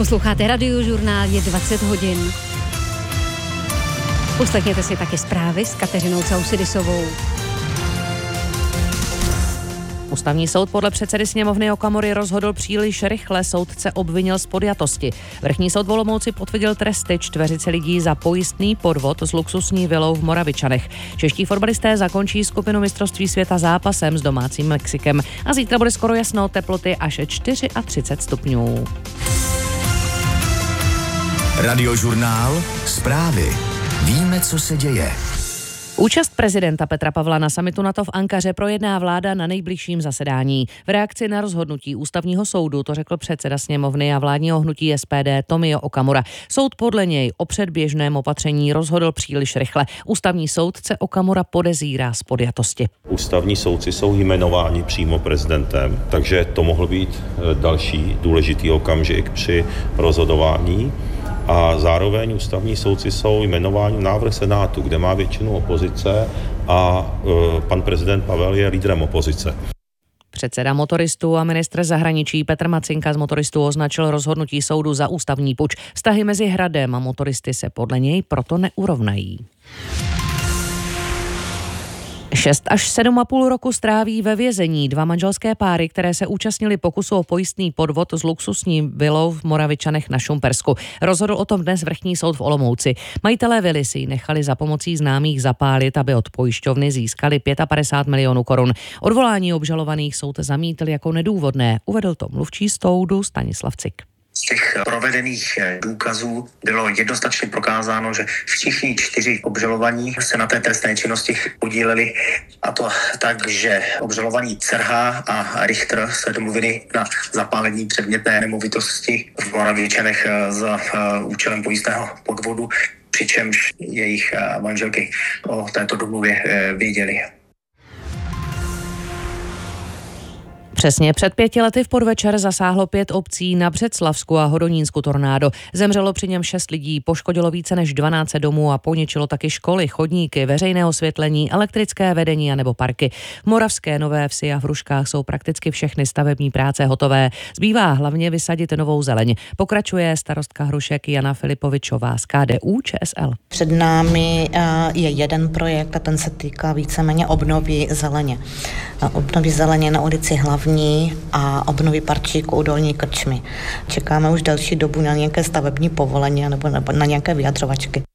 Posloucháte Radiožurnál, je 20 hodin. Poslechněte si taky zprávy s Kateřinou Caussidisovou. Ústavní soud podle předsedy sněmovny Okamury rozhodl příliš rychle, soudce obvinil z podjatosti. Vrchní soud v Olomouci potvrdil tresty 4 lidí za pojistný podvod s luxusní vilou v Moravičanech. Čeští fotbalisté zakončí skupinu mistrovství světa zápasem s domácím Mexikem a zítra bude skoro jasno, teploty až 34 stupňů. Radiožurnál, zprávy. Víme, co se děje. Účast prezidenta Petra Pavla na summitu NATO v Ankaře projedná vláda na nejbližším zasedání. V reakci na rozhodnutí ústavního soudu to řekl předseda sněmovny a vládního hnutí SPD Tomio Okamura. Soud podle něj o předběžném opatření rozhodl příliš rychle. Ústavní soudce Okamura podezírá z podjatosti. Ústavní soudci jsou jmenováni přímo prezidentem, takže to mohl být další důležitý okamžik při rozhodování. A zároveň ústavní soudci jsou jmenováni v návrh Senátu, kde má většinu opozice a pan prezident Pavel je lídrem opozice. Předseda motoristů a ministr zahraničí Petr Macinka z motoristů označil rozhodnutí soudu za ústavní puč. Vztahy mezi Hradem a motoristy se podle něj proto neurovnají. 6 až 7,5 roku stráví ve vězení 2 manželské páry, které se účastnili pokusu o pojistný podvod s luxusní vilou v Moravičanech na Šumpersku. Rozhodl o tom dnes vrchní soud v Olomouci. Majitelé vily si ji nechali za pomocí známých zapálit, aby od pojišťovny získali 55 milionů korun. Odvolání obžalovaných soud zamítl jako nedůvodné, uvedl to mluvčí soudu Stanislav Cik. Z těch provedených důkazů bylo jednoznačně prokázáno, že všichni 4 obžalovaní se na té trestné činnosti podíleli, a to tak, že obžalovaní Cerha a Richter se domluvili na zapálení předmětné nemovitosti v Moravičanech za účelem pojistného podvodu, přičemž jejich manželky o této domluvě věděli. Přesně před 5 lety v podvečer zasáhlo 5 obcí na Břeclavsku a Hodonínsku tornádo. Zemřelo při něm 6 lidí, poškodilo více než 12 domů a poničilo taky školy, chodníky, veřejné osvětlení, elektrické vedení a nebo parky. V Moravské Nové Vsi a v Hruškách jsou prakticky všechny stavební práce hotové. Zbývá hlavně vysadit novou zeleň. Pokračuje starostka Hrušek Jana Filipovičová z KDU ČSL. Před námi je jeden projekt a ten se týká víceméně obnovy zeleně. Obnovy zeleně na ulici Hlavní a obnovy parčíku u Dolní Krčmy. Čekáme už další dobu na nějaké stavební povolení nebo na nějaké vyjadřovačky.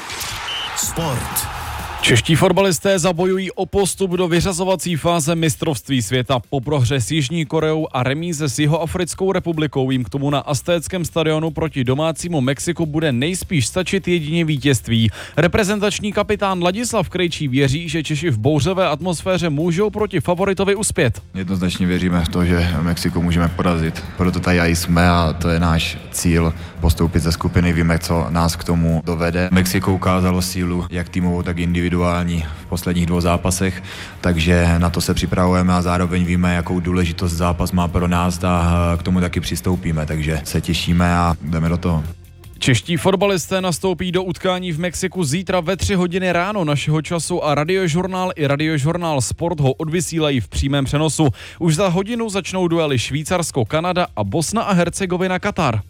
Sport. Čeští fotbalisté zabojují o postup do vyřazovací fáze mistrovství světa. Po prohře s Jižní Koreou a remíze s Jihoafrickou republikou jim k tomu na Aztéckém stadionu proti domácímu Mexiku bude nejspíš stačit jedině vítězství. Reprezentační kapitán Ladislav Krejčí věří, že Češi v bouřové atmosféře můžou proti favoritovi uspět. Jednoznačně věříme v to, že Mexiko můžeme porazit. Proto tady jsme a to je náš cíl postoupit ze skupiny. Víme, co nás k tomu dovede. Mexiko ukázalo sílu jak týmovou, tak individuální v posledních 2 zápasech, takže na to se připravujeme a zároveň víme, jakou důležitost zápas má pro nás a k tomu taky přistoupíme, takže se těšíme a jdeme do toho. Čeští fotbalisté nastoupí do utkání v Mexiku zítra ve 3 hodiny ráno našeho času a Radiožurnál i Radiožurnál Sport ho odvysílají v přímém přenosu. Už za hodinu začnou duely Švýcarsko-Kanada a Bosna a Hercegovina-Katar.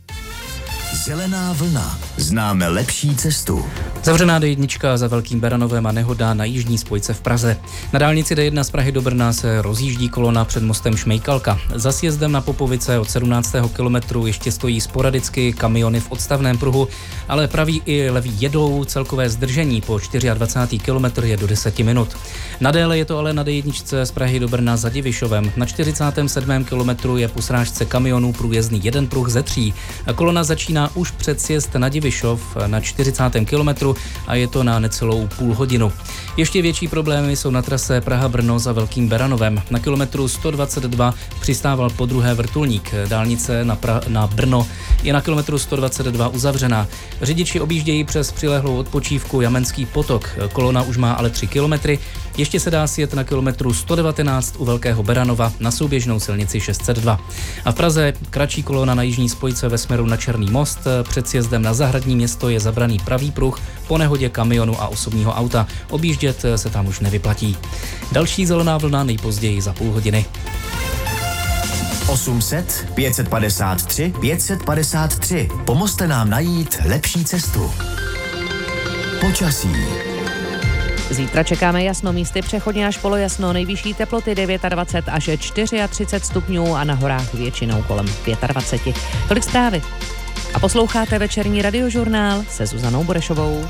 Zelená vlna. Známe lepší cestu. Zavřená D1 za Velkým Beranovem a nehoda na jižní spojce v Praze. Na dálnici D1 z Prahy do Brna se rozjíždí kolona před mostem Šmejkalka. Za sjezdem na Popovice od 17. kilometru ještě stojí sporadicky kamiony v odstavném pruhu, ale pravý i levý jedou. Celkové zdržení po 24. kilometr je do 10 minut. Nadéle je to ale na D1 z Prahy do Brna za Divišovem. Na 47. kilometru je po srážce kamionů průjezdný jeden pruh ze 3. Kolona začíná už před sjezd na Divišov na 40. kilometru a je to na necelou půl hodinu. Ještě větší problémy jsou na trase Praha-Brno za Velkým Beranovem. Na kilometru 122 přistával podruhé vrtulník. Dálnice na Brno je na kilometru 122 uzavřená. Řidiči objíždějí přes přilehlou odpočívku Jamenský potok. Kolona už má ale 3 kilometry. Ještě se dá sjet na kilometru 119 u Velkého Beranova na souběžnou silnici 602. A v Praze kratší kolona na jižní spojce ve směru na Černý most. Před sjezdem na Zahradní Město je zabraný pravý pruh po nehodě kamionu a osobního auta. Objíždět se tam už nevyplatí. Další zelená vlna nejpozději za půl hodiny. 800 553 553. Pomozte nám najít lepší cestu. Počasí. Zítra čekáme jasno, místy přechodně až polojasno, nejvyšší teploty 29 až 34 stupňů a na horách většinou kolem 25. Tolik zprávy. A posloucháte večerní radiožurnál se Zuzanou Burešovou.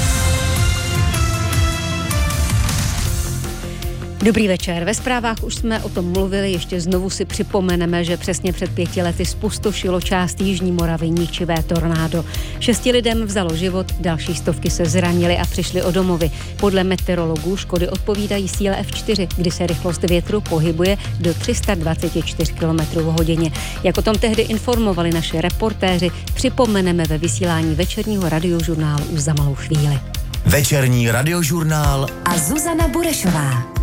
Dobrý večer. Ve zprávách už jsme o tom mluvili, ještě znovu si připomeneme, že přesně před 5 lety zpustošilo část Jižní Moravy ničivé tornádo. 6 lidem vzalo život, další stovky se zranily a přišly o domovy. Podle meteorologů škody odpovídají síle F4, kdy se rychlost větru pohybuje do 324 km/h. Jak o tom tehdy informovali naši reportéři, připomeneme ve vysílání večerního radiožurnálu už za malou chvíli. Večerní radiožurnál a Zuzana Burešová.